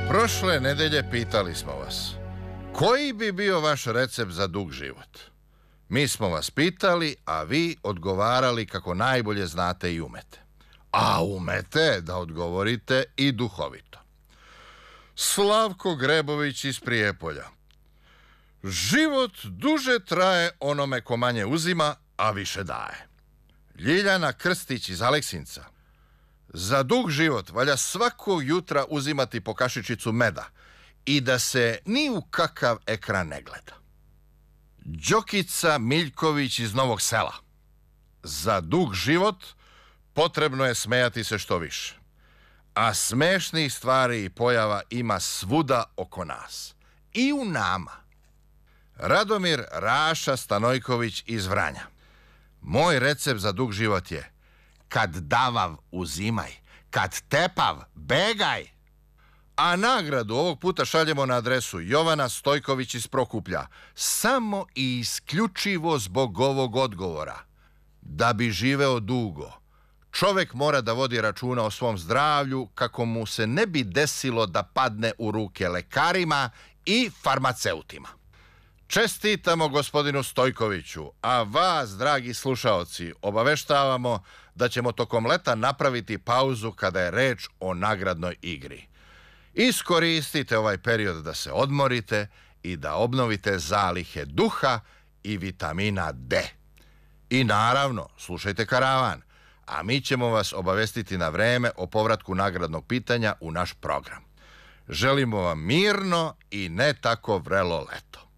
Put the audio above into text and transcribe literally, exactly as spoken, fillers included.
Prošle nedelje pitali smo vas, koji bi bio vaš recept za dug život? Mi smo vas pitali, a vi odgovarali kako najbolje znate i umete. A umete da odgovorite i duhovito. Slavko Grebović iz Prijepolja. Život duže traje onome ko manje uzima, a više daje. Ljiljana Krstić iz Aleksinca. Za dug život valja svakog jutra uzimati po kašičicu meda i da se ni u kakav ekran ne gleda. Đokica Miljković iz Novog Sela. Za dug život potrebno je smejati se što više. A smešnih stvari i pojava ima svuda oko nas. I u nama. Radomir Raša Stanojković iz Vranja. Moj recept za dug život je: kad davav uzimaj, kad tepav begaj. A nagradu ovog puta šaljemo na adresu Jovana Stojković iz Prokuplja, samo i isključivo zbog ovog odgovora. Da bi živeo dugo, čovek mora da vodi računa o svom zdravlju kako mu se ne bi desilo da padne u ruke lekarima i farmaceutima. Čestitamo gospodinu Stojkoviću, a vas, dragi slušaoci, obaveštavamo da ćemo tokom leta napraviti pauzu kada je reč o nagradnoj igri. Iskoristite ovaj period da se odmorite i da obnovite zalihe duha i vitamina D. I naravno, slušajte Karavan, a mi ćemo vas obavestiti na vreme o povratku nagradnog pitanja u naš program. Želimo vam mirno i ne tako vrelo leto.